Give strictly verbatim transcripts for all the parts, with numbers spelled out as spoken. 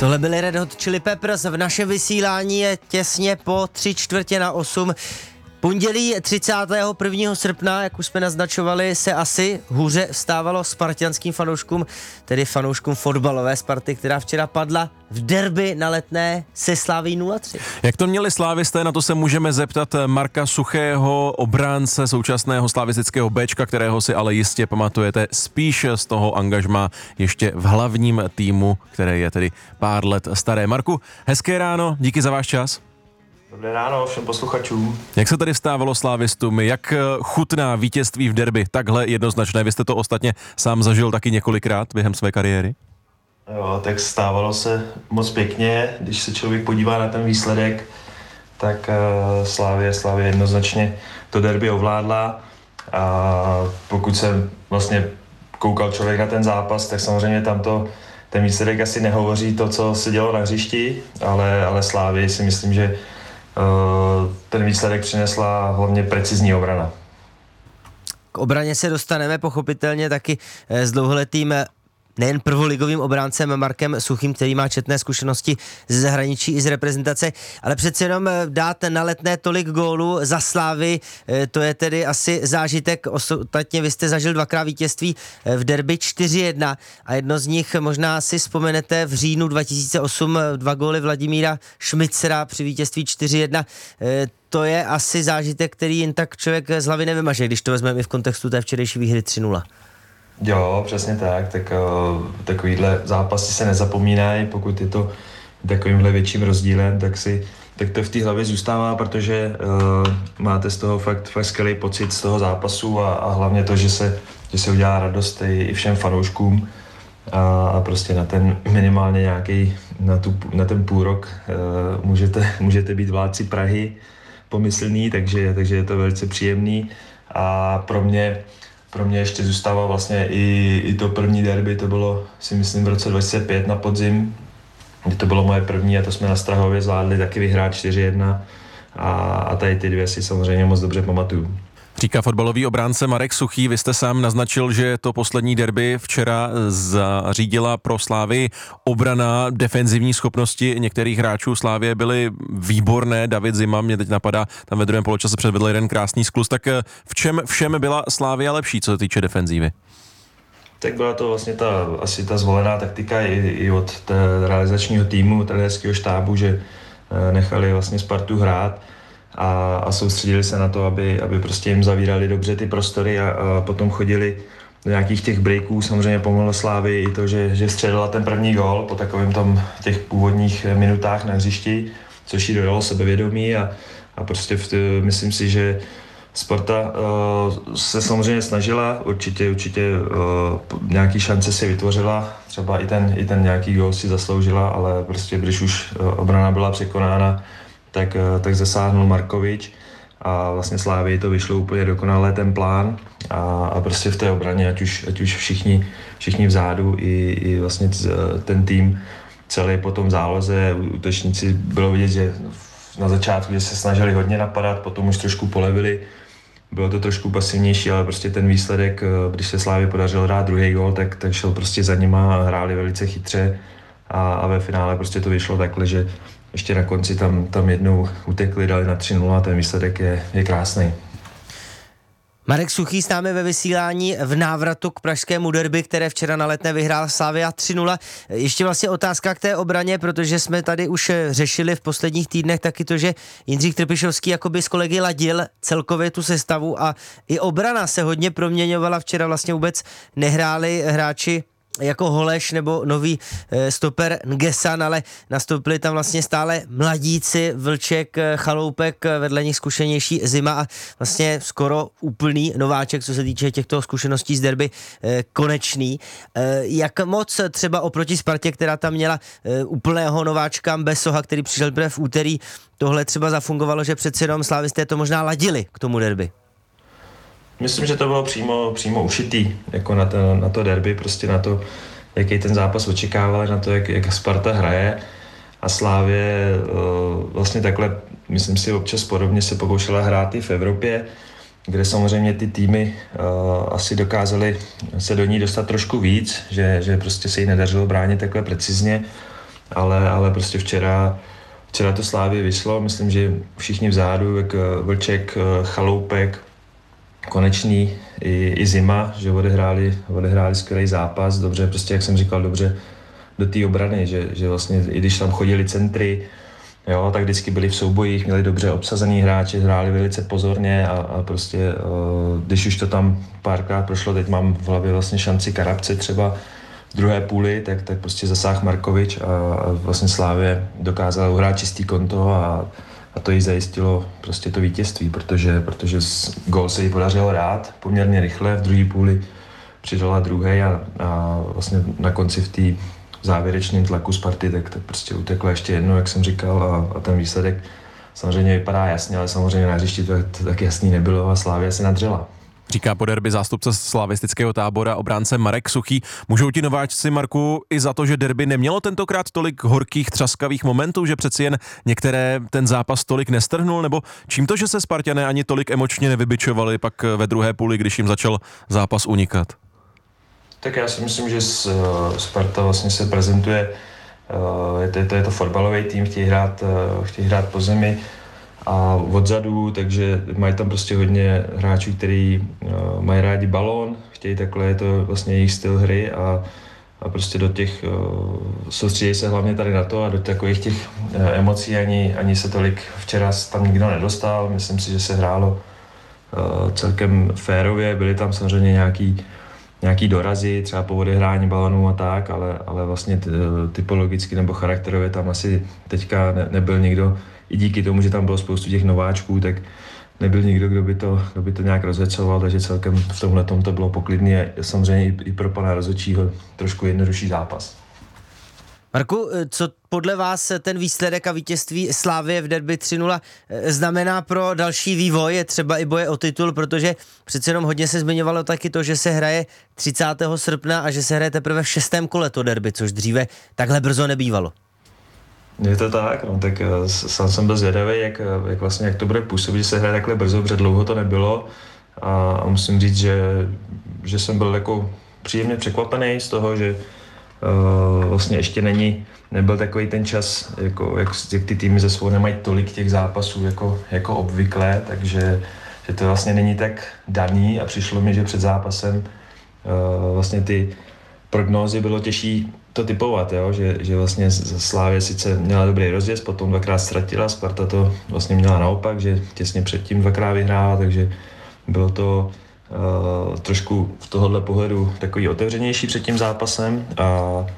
Tohle byly Red Hot Chili Peppers, v našem vysílání je těsně po tři čtvrtě na osm. Pondělí třicátého prvního srpna, jak už jsme naznačovali, se asi hůře vstávalo spartanským fanouškům, tedy fanouškům fotbalové Sparty, která včera padla v derby na Letné se Slavií nula tři. Jak to měli slávisté, na to se můžeme zeptat Marka Suchého, obránce současného slavistického Bčka, kterého si ale jistě pamatujete spíš z toho angažmá ještě v hlavním týmu, které je tedy pár let staré. Marku, hezké ráno, díky za váš čas. Dobré ráno všem posluchačům. Jak se tady stávalo slávistům? Jak chutná vítězství v derby? Takhle jednoznačné. Vy jste to ostatně sám zažil taky několikrát během své kariéry? Jo, tak stávalo se moc pěkně. Když se člověk podívá na ten výsledek, tak uh, Slavie, Slavie jednoznačně to derby ovládla. A pokud se vlastně koukal člověk na ten zápas, tak samozřejmě tam to, ten výsledek asi nehovoří to, co se dělo na hřišti, ale, ale Slavii si myslím, že ten výsledek přinesla hlavně precizní obrana. K obraně se dostaneme pochopitelně taky s dlouholetým nejen prvoligovým obráncem Markem Suchým, který má četné zkušenosti ze zahraničí i z reprezentace, ale přece jenom dát na Letné tolik gólů za Slávy, to je tedy asi zážitek. Ostatně vy jste zažil dvakrát vítězství v derby čtyři jedna a jedno z nich možná si vzpomenete v říjnu dva tisíce osm, dva góly Vladimíra Šmicera při vítězství čtyři jedna. To je asi zážitek, který jen tak člověk z hlavy nevymaže, když to vezmeme i v kontextu té včerejší výhry tři nula. Jo, přesně tak, tak uh, takovýhle zápasy se nezapomínají, pokud je to takovýmhle větším rozdílem, tak si tak to v té hlavě zůstává, protože uh, máte z toho fakt, fakt skvělý pocit z toho zápasu a, a hlavně to, že se, že se udělá radost i, i všem fanouškům a, a prostě na ten minimálně nějaký, na, tu, na ten půl rok uh, můžete, můžete být vládci Prahy pomyslný, takže, takže je to velice příjemný a pro mě Pro mě ještě zůstává vlastně i, i to první derby, to bylo si myslím v roce dva tisíce pět na podzim, kdy to bylo moje první a to jsme na Strahově zvládli taky vyhrát čtyři jedna a, a tady ty dvě si samozřejmě moc dobře pamatuju. Říká fotbalový obránce Marek Suchý, vy jste sám naznačil, že to poslední derby včera zařídila pro Slávii obrana, defenzivní schopnosti některých hráčů Slávie byly výborné, David Zima, mě teď napadá, tam ve druhém poločase předvedl jeden krásný skluz, tak v čem všem byla Slávia lepší, co se týče defenzívy? Tak byla to vlastně ta, asi ta zvolená taktika i, i od té realizačního týmu, trenérského štábu, že nechali vlastně Spartu hrát a, a soustředili se na to, aby, aby prostě jim zavírali dobře ty prostory a, a potom chodili do nějakých těch breaků. Samozřejmě pomohlo Slávii i to, že, že střelila ten první gól po takovém tom těch původních minutách na hřišti, což jí dodalo sebevědomí a, a prostě v, myslím si, že Sparta uh, se samozřejmě snažila, určitě, určitě uh, nějaký šance si vytvořila, třeba i ten, i ten nějaký gól si zasloužila, ale prostě když už uh, obrana byla překonána, tak, uh, tak zasáhnul Markovič a vlastně Slávii to vyšlo úplně dokonale ten plán a, a prostě v té obraně, ať už, ať už všichni, všichni vzadu i, i vlastně ten tým celý po tom záloze, útočníci bylo vidět, že na začátku, že se snažili hodně napadat, potom už trošku polevili. Bylo to trošku pasivnější, ale prostě ten výsledek, když se Slávě podařilo dát druhý gól, tak, tak šel prostě za nima a hráli velice chytře a, a ve finále prostě to vyšlo takhle, že ještě na konci tam, tam jednou utekli, dali na tři nula a ten výsledek je, je krásný. Marek Suchý s námi ve vysílání v návratu k pražskému derby, které včera na Letné vyhrál Slavia tři nula. Ještě vlastně otázka k té obraně, protože jsme tady už řešili v posledních týdnech taky to, že Jindřich Trpišovský jakoby s kolegy ladil celkově tu sestavu a i obrana se hodně proměňovala. Včera vlastně vůbec nehráli hráči jako Holeš nebo nový e, stoper Ngesan, ale nastoupili tam vlastně stále mladíci, Vlček, Chaloupek, vedle nich zkušenější Zima a vlastně skoro úplný nováček, co se týče těchto zkušeností z derby, e, Konečný. E, jak moc třeba oproti Spartě, která tam měla e, úplného nováčka Besoha, který přišel v úterý, tohle třeba zafungovalo, že přeci jenom slávisté to možná ladili k tomu derby? Myslím, že to bylo přímo, přímo ušitý jako na to, na to derby, prostě na to, jaký ten zápas očekával, na to, jak, jak Sparta hraje a Slávě vlastně takhle, myslím si, občas podobně se pokoušela hrát i v Evropě, kde samozřejmě ty týmy uh, asi dokázaly se do ní dostat trošku víc, že, že prostě se jí nedařilo bránit takhle precizně ale, ale prostě včera, včera to Slávě vyšlo, myslím, že všichni vzadu, jak Vlček, Chaloupek, Konečný i, i Zima, že odehráli, odehráli skvělý zápas, dobře, prostě jak jsem říkal, dobře do té obrany, že, že vlastně i když tam chodili centry, jo, tak vždycky byli v soubojích, měli dobře obsazený hráči, hráli velice pozorně a, a prostě, když už to tam párkrát prošlo, teď mám v hlavě vlastně šanci Karabce třeba v druhé půli, tak, tak prostě zasáh Markovič a, a vlastně Slávě dokázala uhrát čistý konto a, a to jí zajistilo prostě to vítězství, protože, protože gól se jí podařilo dát poměrně rychle, v druhé půli přidala druhý a, a vlastně na konci v té závěrečném tlaku Sparty, tak, tak prostě uteklo ještě jedno, jak jsem říkal, a, a ten výsledek samozřejmě vypadá jasně, ale samozřejmě na hřišti to, to tak jasný nebylo a Slavia se nadřela. Říká po derby zástupce slavistického tábora obránce Marek Suchý. Můžou ti nováčci, Marku, i za to, že derby nemělo tentokrát tolik horkých, třaskavých momentů, že přeci jen některé ten zápas tolik nestrhnul, nebo čím to, že se Spartané ani tolik emočně nevybičovali pak ve druhé půli, když jim začal zápas unikat? Tak já si myslím, že Sparta vlastně se prezentuje, je to, je to, je to fotbalový tým, chtějí hrát, chtějí hrát po zemi a odzadu, takže mají tam prostě hodně hráčů, kteří mají rádi balón, chtějí takhle, je to vlastně jejich styl hry a, a prostě do těch, soustředí se hlavně tady na to a do takových těch emocí ani, ani se tolik včera tam nikdo nedostal, myslím si, že se hrálo celkem férově, byly tam samozřejmě nějaký nějaký dorazy, třeba po odehrání balonů a tak, ale, ale vlastně typologicky nebo charakterově tam asi teďka ne, nebyl nikdo, i díky tomu, že tam bylo spoustu těch nováčků, tak nebyl nikdo, kdo by to, kdo by to nějak rozhecoval, takže celkem v tomhle tom to bylo poklidný a samozřejmě i, i pro pana rozhodčího trošku jednodušší zápas. Marku, co podle vás ten výsledek a vítězství Slavie v derby tři nula znamená pro další vývoj, třeba i boje o titul, protože přece jenom hodně se zmiňovalo taky to, že se hraje třicátého srpna a že se hraje teprve v šestém kole to derby, což dříve takhle brzo nebývalo. Je to tak, no tak sám jsem byl zvědavý, jak, jak vlastně jak to bude působit, že se hraje takhle brzo, protože dlouho to nebylo a, a musím říct, že, že jsem byl jako příjemně překvapený z toho, že Uh, vlastně ještě není, nebyl takový ten čas, jako, jak, jak ty týmy ze svou nemají tolik těch zápasů jako, jako obvykle, takže že to vlastně není tak daný a přišlo mi, že před zápasem uh, vlastně ty prognózy bylo těžší to typovat, jo? Že, že vlastně Slavie sice měla dobrý rozjezd, potom dvakrát ztratila, Sparta to vlastně měla naopak, že těsně předtím dvakrát vyhrála, takže bylo to Uh, trošku v tohohle pohledu takový otevřenější před tím zápasem a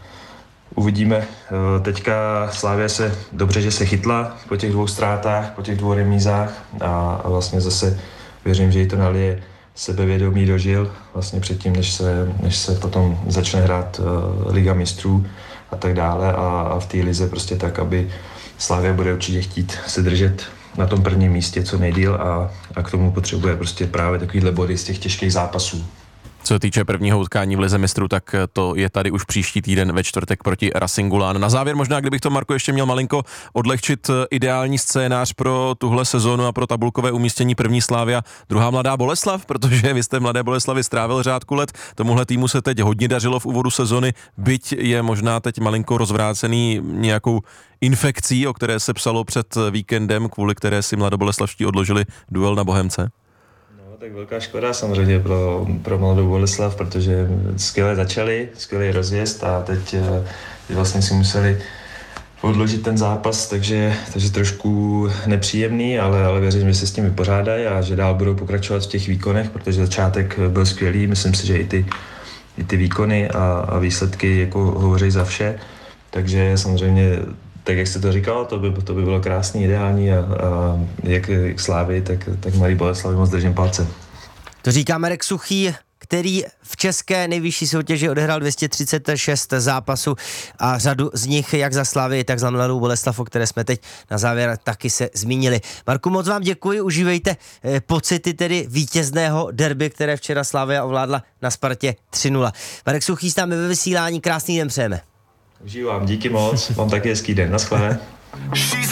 uvidíme. Uh, teďka Slavia se dobře, že se chytla po těch dvou ztrátách, po těch dvou remízách a, a vlastně zase věřím, že jí to nalije sebevědomí dožil vlastně předtím, než se, než se potom začne hrát uh, Liga mistrů a tak dále a, a v té lize prostě tak, aby Slavia bude určitě chtít se držet na tom prvním místě co nejdýl a, a k tomu potřebuje prostě právě takovýhle body z těch těžkých zápasů. Co se týče prvního utkání v lize mistrů, tak to je tady už příští týden ve čtvrtek proti Racingu Lán. Na závěr možná, kdybych to, Marko, ještě měl malinko odlehčit, ideální scénář pro tuhle sezónu a pro tabulkové umístění první Slavia, druhá Mladá Boleslav, protože vy jste v Mladé Boleslavi strávil řádku let, tomuhle týmu se teď hodně dařilo v úvodu sezony, byť je možná teď malinko rozvrácený nějakou infekcí, o které se psalo před víkendem, kvůli které si mladoboleslavští odložili duel na Bohemce. Tak velká škoda samozřejmě pro, pro Mladou Boleslav, protože skvěle začali, skvělý rozjezd a teď vlastně si museli odložit ten zápas, takže, takže trošku nepříjemný, ale, ale věřím, že se s tím vypořádají a že dál budou pokračovat v těch výkonech, protože začátek byl skvělý, myslím si, že i ty, i ty výkony a, a výsledky jako hovoří za vše, takže samozřejmě tak jak jste to říkal, to by, to by bylo krásný, ideální a, a jak k Slávii, tak, tak Mladý Boleslavi moc držím palce. To říká Marek Suchý, který v české nejvyšší soutěži odehrál dvě stě třicet šest zápasů a řadu z nich jak za Slavii, tak za Mladou Boleslav, o které jsme teď na závěr taky se zmínili. Marku, moc vám děkuji, užívejte eh, pocity tedy vítězného derby, které včera Slavia ovládla na Spartě tři nula. Marek Suchý s námi ve vysílání, krásný den přejeme. Užívám, díky moc, mám taky hezký den, naschledanou.